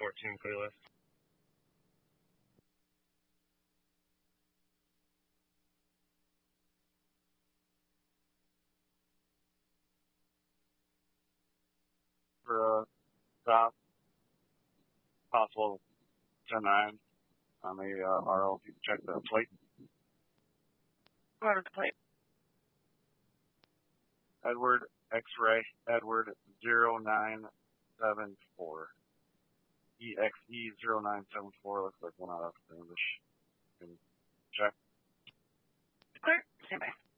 14 clear list. For top possible 10-9 on the RL, if you can check the plate. What is the plate? Edward X-ray Edward 0974. EXE 0974 looks like one out of English. You can check. Clear. Stand by.